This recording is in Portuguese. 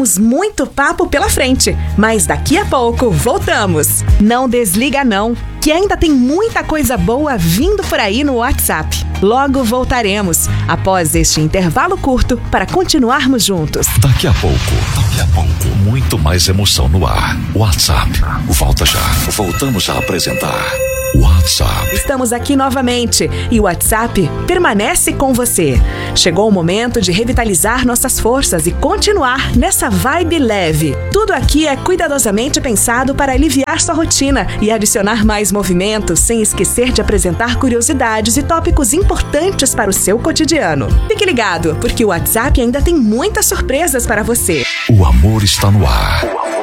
temos muito papo pela frente, mas daqui a pouco voltamos. Não desliga não, que ainda tem muita coisa boa vindo por aí no WhatsApp. Logo voltaremos, após este intervalo curto, para continuarmos juntos. Daqui a pouco, muito mais emoção no ar. WhatsApp, volta já. Voltamos a apresentar WhatsApp. Estamos aqui novamente e o WhatsApp permanece com você. Chegou o momento de revitalizar nossas forças e continuar nessa vibe leve. Tudo aqui é cuidadosamente pensado para aliviar sua rotina e adicionar mais movimento, sem esquecer de apresentar curiosidades e tópicos importantes para o seu cotidiano. Fique ligado, porque o WhatsApp ainda tem muitas surpresas para você. O amor está no ar.